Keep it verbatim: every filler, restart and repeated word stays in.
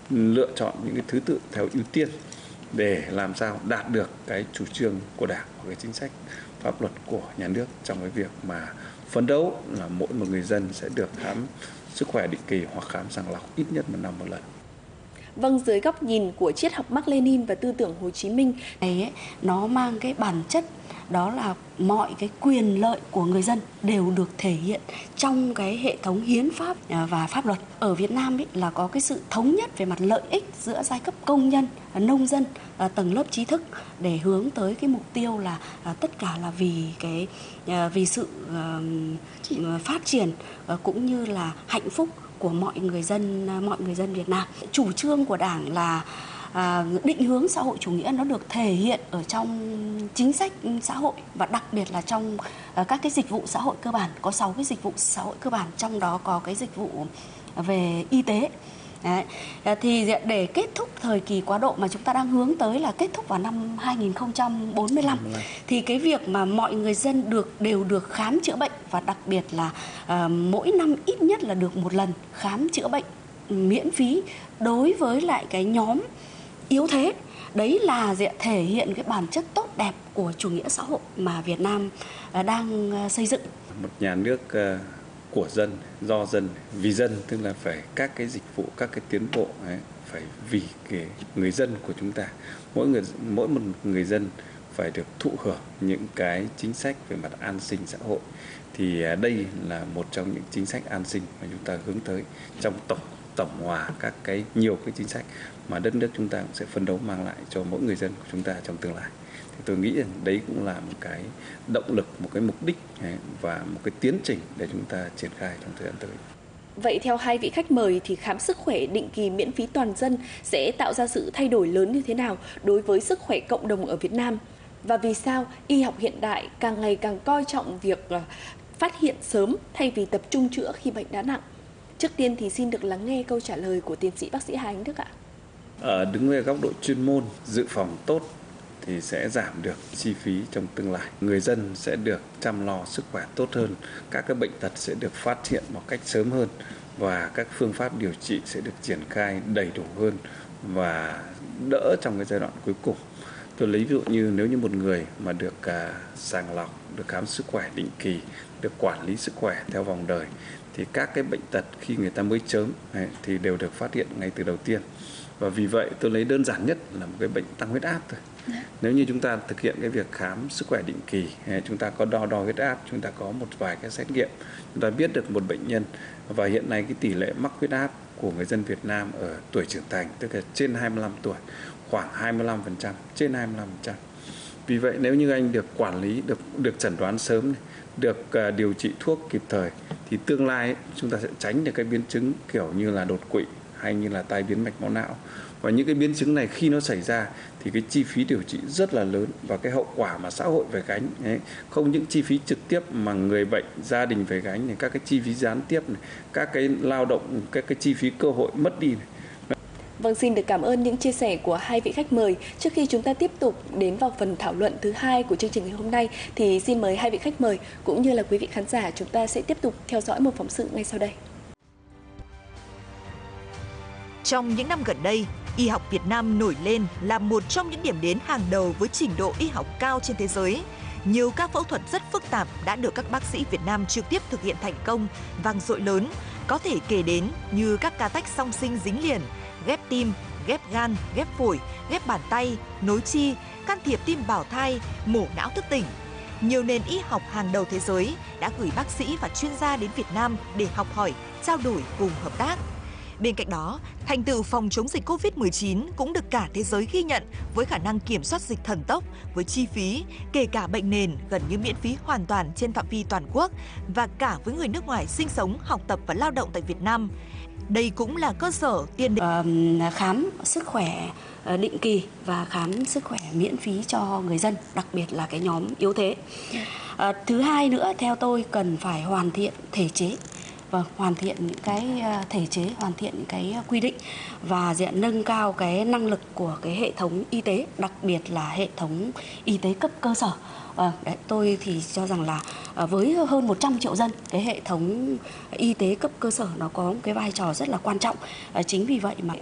lựa chọn những cái thứ tự theo ưu tiên để làm sao đạt được cái chủ trương của Đảng và cái chính sách pháp luật của nhà nước trong cái việc mà phấn đấu là mỗi một người dân sẽ được khám sức khỏe định kỳ hoặc khám sàng lọc ít nhất một năm một lần. Vâng, dưới góc nhìn của triết học Mác Lênin và tư tưởng Hồ Chí Minh, này ấy, nó mang cái bản chất đó là mọi cái quyền lợi của người dân đều được thể hiện trong cái hệ thống hiến pháp và pháp luật. Ở Việt Nam ấy là có cái sự thống nhất về mặt lợi ích giữa giai cấp công nhân, nông dân, tầng lớp trí thức để hướng tới cái mục tiêu là tất cả là vì cái vì sự phát triển cũng như là hạnh phúc của mọi người dân mọi người dân Việt Nam. Chủ trương của Đảng là À, định hướng xã hội chủ nghĩa nó được thể hiện ở trong chính sách xã hội và đặc biệt là trong uh, các cái dịch vụ xã hội cơ bản. Có sáu cái dịch vụ xã hội cơ bản, trong đó có cái dịch vụ về y tế. Đấy. Thì để kết thúc thời kỳ quá độ mà chúng ta đang hướng tới là kết thúc vào năm hai nghìn không trăm bốn mươi lăm, thì cái việc mà mọi người dân được đều được khám chữa bệnh và đặc biệt là uh, mỗi năm ít nhất là được một lần khám chữa bệnh miễn phí đối với lại cái nhóm yếu thế. Đấy là thể hiện cái bản chất tốt đẹp của chủ nghĩa xã hội mà Việt Nam đang xây dựng. Một nhà nước của dân, do dân, vì dân, tức là phải các cái dịch vụ, các cái tiến bộ ấy, phải vì cái người dân của chúng ta. Mỗi người, mỗi một người dân phải được thụ hưởng những cái chính sách về mặt an sinh xã hội. Thì đây là một trong những chính sách an sinh mà chúng ta hướng tới trong tổng tổng hòa các cái nhiều cái chính sách mà đất nước chúng ta cũng sẽ phấn đấu mang lại cho mỗi người dân của chúng ta trong tương lai. Thì tôi nghĩ rằng đấy cũng là một cái động lực, một cái mục đích và một cái tiến trình để chúng ta triển khai trong thời gian tới. Vậy theo hai vị khách mời thì khám sức khỏe định kỳ miễn phí toàn dân sẽ tạo ra sự thay đổi lớn như thế nào đối với sức khỏe cộng đồng ở Việt Nam? Và vì sao y học hiện đại càng ngày càng coi trọng việc phát hiện sớm thay vì tập trung chữa khi bệnh đã nặng? Trước tiên thì xin được lắng nghe câu trả lời của tiến sĩ bác sĩ Hà Anh Đức ạ. Ở đứng về góc độ chuyên môn, dự phòng tốt thì sẽ giảm được chi phí trong tương lai. Người dân sẽ được chăm lo sức khỏe tốt hơn, các cái bệnh tật sẽ được phát hiện một cách sớm hơn và các phương pháp điều trị sẽ được triển khai đầy đủ hơn và đỡ trong cái giai đoạn cuối cùng. Tôi lấy ví dụ như nếu như một người mà được à, sàng lọc, được khám sức khỏe định kỳ, được quản lý sức khỏe theo vòng đời thì các cái bệnh tật khi người ta mới chớm ấy, thì đều được phát hiện ngay từ đầu tiên. Và vì vậy tôi lấy đơn giản nhất là một cái bệnh tăng huyết áp thôi. Nếu như chúng ta thực hiện cái việc khám sức khỏe định kỳ, chúng ta có đo đo huyết áp, chúng ta có một vài cái xét nghiệm, chúng ta biết được một bệnh nhân và hiện nay cái tỷ lệ mắc huyết áp của người dân Việt Nam ở tuổi trưởng thành, tức là trên hai mươi lăm tuổi, khoảng hai mươi lăm phần trăm, trên hai mươi lăm phần trăm. Vì vậy nếu như anh được quản lý, được được chẩn đoán sớm, được uh, điều trị thuốc kịp thời thì tương lai ấy, chúng ta sẽ tránh được cái biến chứng kiểu như là đột quỵ hay như là tai biến mạch máu não. Và những cái biến chứng này khi nó xảy ra thì cái chi phí điều trị rất là lớn và cái hậu quả mà xã hội phải gánh ấy, không những chi phí trực tiếp mà người bệnh, gia đình phải gánh này, các cái chi phí gián tiếp này, các cái lao động, các cái chi phí cơ hội mất đi này. Vâng, xin được cảm ơn những chia sẻ của hai vị khách mời. Trước khi chúng ta tiếp tục đến vào phần thảo luận thứ hai của chương trình ngày hôm nay thì xin mời hai vị khách mời cũng như là quý vị khán giả chúng ta sẽ tiếp tục theo dõi một phóng sự ngay sau đây. Trong những năm gần đây, y học Việt Nam nổi lên là một trong những điểm đến hàng đầu với trình độ y học cao trên thế giới. Nhiều các phẫu thuật rất phức tạp đã được các bác sĩ Việt Nam trực tiếp thực hiện thành công, vang dội lớn, có thể kể đến như các ca tách song sinh dính liền, ghép tim, ghép gan, ghép phổi, ghép bàn tay, nối chi, can thiệp tim bào thai, mổ não thức tỉnh. Nhiều nền y học hàng đầu thế giới đã gửi bác sĩ và chuyên gia đến Việt Nam để học hỏi, trao đổi cùng hợp tác. Bên cạnh đó, thành tựu phòng chống dịch Covid mười chín cũng được cả thế giới ghi nhận với khả năng kiểm soát dịch thần tốc với chi phí, kể cả bệnh nền gần như miễn phí hoàn toàn trên phạm vi toàn quốc và cả với người nước ngoài sinh sống, học tập và lao động tại Việt Nam. Đây cũng là cơ sở tiền đề. À, khám sức khỏe định kỳ và khám sức khỏe miễn phí cho người dân, đặc biệt là cái nhóm yếu thế. À, thứ hai nữa, theo tôi cần phải hoàn thiện thể chế. Vâng, hoàn thiện những cái thể chế, hoàn thiện những cái quy định và diện nâng cao cái năng lực của cái hệ thống y tế, đặc biệt là hệ thống y tế cấp cơ sở. Vâng, đấy, tôi thì cho rằng là với hơn một trăm triệu dân, cái hệ thống y tế cấp cơ sở nó có một cái vai trò rất là quan trọng. Chính vì vậy mà